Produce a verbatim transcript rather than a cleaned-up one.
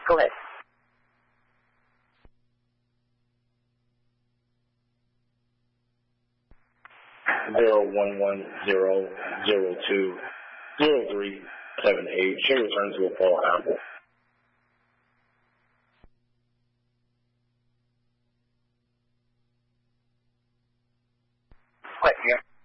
Go ahead. Zero one one zero zero two zero three seven eight should return to a Paul Apple. What, here?